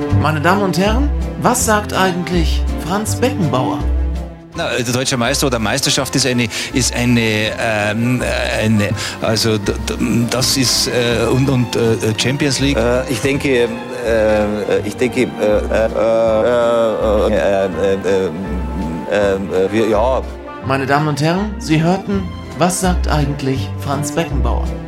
Meine Damen und Herren, was sagt eigentlich Franz Beckenbauer? Der deutsche Meister oder Meisterschaft ist eine das ist und Champions League. Ich denke, Meine Damen und Herren, Sie hörten, was sagt eigentlich Franz Beckenbauer?